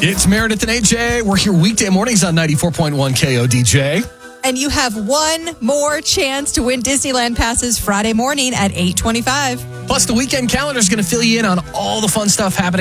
It's Meredith and AJ. We're here weekday mornings on 94.1 KODJ. And you have one more chance to win Disneyland passes Friday morning at 8:25. Plus, the weekend calendar is going to fill you in on all the fun stuff happening